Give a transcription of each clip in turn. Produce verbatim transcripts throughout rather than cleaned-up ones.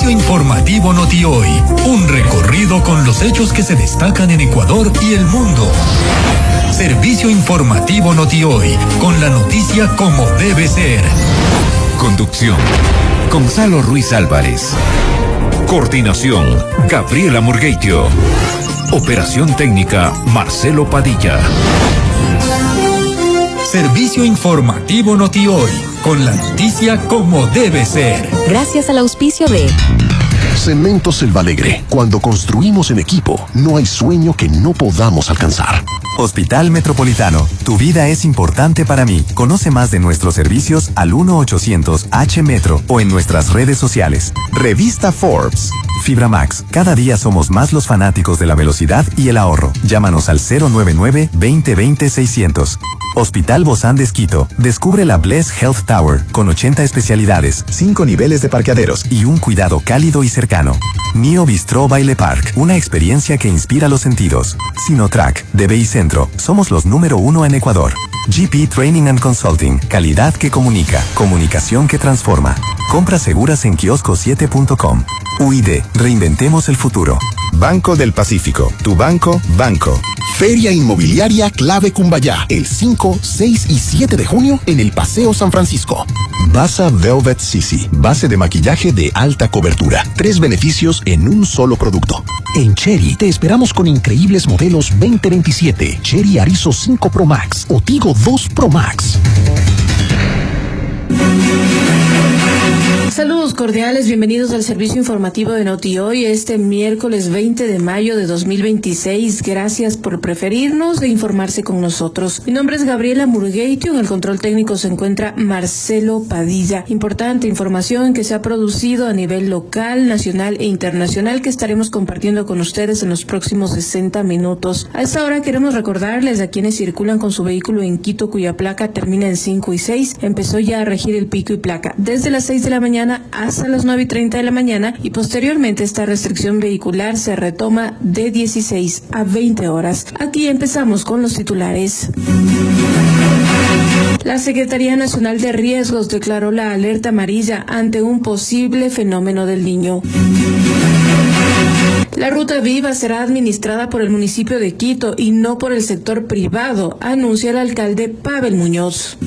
Servicio informativo Noti Hoy. Un recorrido con los hechos que se destacan en Ecuador y el mundo. Servicio informativo Noti Hoy, con la noticia como debe ser. Conducción: Gonzalo Ruiz Álvarez. Coordinación: Gabriela Murgueitio. Operación técnica: Marcelo Padilla. Servicio informativo Noti Hoy, con la noticia como debe ser. Gracias al auspicio de Cemento Selvalegre. Cuando construimos en equipo, no hay sueño que no podamos alcanzar. Hospital Metropolitano. Tu vida es importante para mí. Conoce más de nuestros servicios al uno ochocientos H Metro o en nuestras redes sociales. Revista Forbes. Fibra Max. Cada día somos más los fanáticos de la velocidad y el ahorro. Llámanos al cero nueve nueve, veinte veinte, seiscientos. Hospital Bozán de Esquito. Descubre la Bless Health Tower con ochenta especialidades, cinco niveles de parqueaderos y un cuidado cálido y cercano. Nio Bistro Baile Park. Una experiencia que inspira los sentidos. Sinotrack. D B I Centro. Somos los número uno en Ecuador. G P Training and Consulting. Calidad que comunica. Comunicación que transforma. Compras seguras en kiosco siete punto com. U I D. Reinventemos el futuro. Banco del Pacífico. Tu banco, banco. Feria Inmobiliaria Clave Cumbayá. El cinco, seis y siete de junio en el Paseo San Francisco. Basa Velvet Sisi. Base de maquillaje de alta cobertura. Tres beneficios en un solo producto. En Cherry te esperamos con increíbles modelos veinte veintisiete. Cherry Arizo cinco Pro Max o Tigo dos Pro Max. Saludos cordiales, bienvenidos al servicio informativo de Noti Hoy este miércoles veinte de mayo de dos mil veintiséis. Gracias por preferirnos e informarse con nosotros. Mi nombre es Gabriela Murgueitio, en el control técnico se encuentra Marcelo Padilla. Importante información que se ha producido a nivel local, nacional e internacional que estaremos compartiendo con ustedes en los próximos sesenta minutos. A esta hora queremos recordarles a quienes circulan con su vehículo en Quito cuya placa termina en cinco y seis, empezó ya a regir el pico y placa desde las seis de la mañana hasta las nueve y treinta de la mañana y posteriormente esta restricción vehicular se retoma de dieciséis a veinte horas. Aquí empezamos con los titulares. La Secretaría Nacional de Riesgos declaró la alerta amarilla ante un posible fenómeno del Niño. La Ruta Viva será administrada por el municipio de Quito y no por el sector privado, anuncia el alcalde Pavel Muñoz.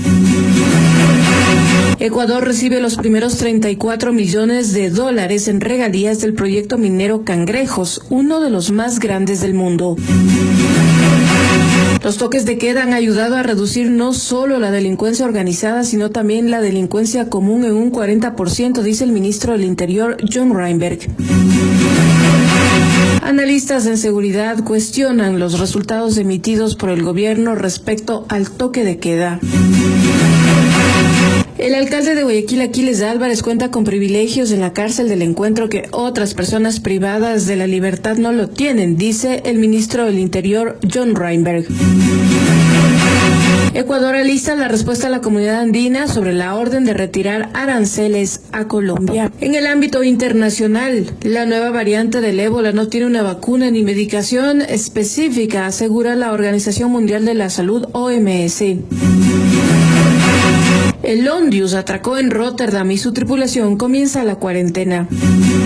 Ecuador recibe los primeros treinta y cuatro millones de dólares en regalías del proyecto minero Cangrejos, uno de los más grandes del mundo. Los toques de queda han ayudado a reducir no solo la delincuencia organizada, sino también la delincuencia común en un cuarenta por ciento, dice el ministro del Interior, John Reinberg. Analistas en seguridad cuestionan los resultados emitidos por el gobierno respecto al toque de queda. El alcalde de Guayaquil, Aquiles Álvarez, cuenta con privilegios en la cárcel del Encuentro que otras personas privadas de la libertad no lo tienen, dice el ministro del Interior, John Reinberg. Ecuador alista la respuesta a la comunidad andina sobre la orden de retirar aranceles a Colombia. En el ámbito internacional, la nueva variante del ébola no tiene una vacuna ni medicación específica, asegura la Organización Mundial de la Salud, O M S. El Ondius atracó en Rotterdam y su tripulación comienza la cuarentena.